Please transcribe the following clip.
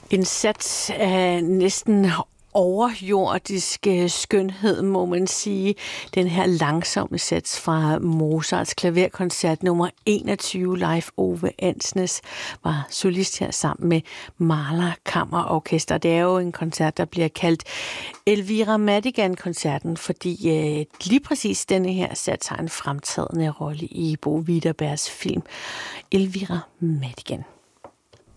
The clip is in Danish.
En sats af næsten overjordisk skønhed, må man sige. Den her langsomme sats fra Mozarts klaverkoncert nummer 21, Leif Ove Andsnes, var solist her sammen med Mahler Kammerorkester. Det er jo en koncert, der bliver kaldt Elvira Madigan-koncerten, fordi lige præcis denne her sats har en fremtrædende rolle i Bo Widerbergs film Elvira Madigan.